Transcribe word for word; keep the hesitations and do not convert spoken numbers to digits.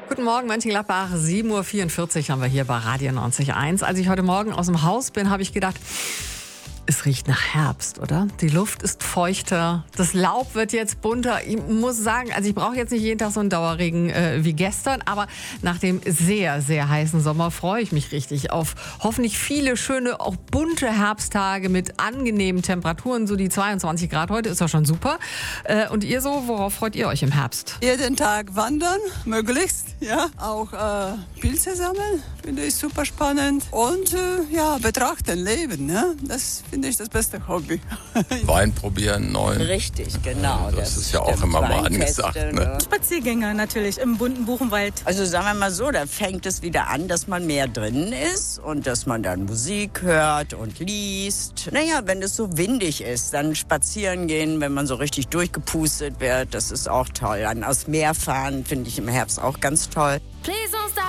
Guten Morgen, Mönchengladbach. sieben Uhr vierundvierzig haben wir hier bei Radio neunzig Komma eins. Als ich heute Morgen aus dem Haus bin, habe ich gedacht, es riecht nach Herbst, oder? Die Luft ist feuchter, das Laub wird jetzt bunter. Ich muss sagen, also ich brauche jetzt nicht jeden Tag so einen Dauerregen äh, wie gestern, aber nach dem sehr, sehr heißen Sommer freue ich mich richtig auf hoffentlich viele schöne, auch bunte Herbsttage mit angenehmen Temperaturen, so die zweiundzwanzig Grad heute, ist ja schon super. Äh, und ihr so, worauf freut ihr euch im Herbst? Jeden Tag wandern, möglichst, ja. Auch äh, Pilze sammeln, finde ich super spannend. Und äh, ja, betrachten, leben, ne? Das finde ich das beste Hobby. Wein probieren, neuen. Richtig, genau. Das, das ist ja auch immer mal angesagt. Ne? Spaziergänge natürlich im bunten Buchenwald. Also sagen wir mal so, da fängt es wieder an, dass man mehr drinnen ist und dass man dann Musik hört und liest. Naja, wenn es so windig ist, dann spazieren gehen, wenn man so richtig durchgepustet wird, das ist auch toll. Dann aus Meer fahren finde ich im Herbst auch ganz toll. Please